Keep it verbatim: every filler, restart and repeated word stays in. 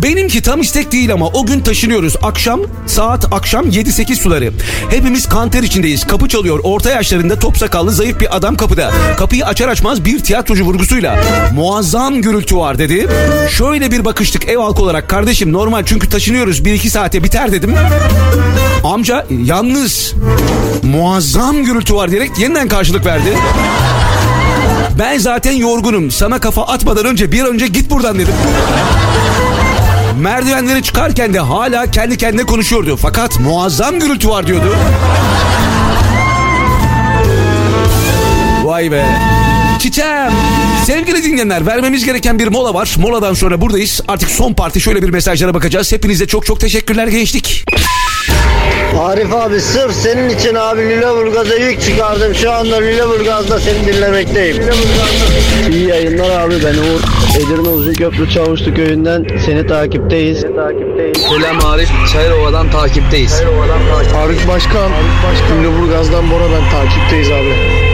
Benimki tam istek değil ama o gün taşınıyoruz. Akşam saat akşam yedi sekiz suları. Hepimiz kanter içindeyiz. Kapı çalıyor. Orta yaşlarında top sakallı zayıf bir adam kapıda. Kapıyı açar açmaz bir tiyatrocu vurgusuyla muazzam gürültü var dedi. Şöyle bir bakıştık ev halkı olarak. Kardeşim normal çünkü taşınıyoruz. Bir iki saate biter dedim. Amca yalnız muazzam gürültü var diyerek yeniden karşılık verdi. Ben zaten yorgunum. Sana kafa atmadan önce bir önce git buradan dedim. Merdivenlere çıkarken de hala kendi kendine konuşuyordu. Fakat muazzam gürültü var diyordu. Vay be. Çiçeğim. Sevgili dinleyenler, vermemiz gereken bir mola var. Moladan sonra buradayız. Artık son parti, şöyle bir mesajlara bakacağız. Hepinize çok çok teşekkürler gençlik. Arif abi sırf senin için abi Lüleburgaz'a yük çıkardım. Şu anda Lüleburgaz'da seni dinlemekteyim. İyi yayınlar abi, ben Uğur. Edirne Uzunköprü Çavuşlu köyünden seni takipteyiz. Seni takipteyiz. Selam Arif, Çayırova'dan takipteyiz. Arif Başkan, Lüleburgaz'dan Bora'dan takipteyiz abi.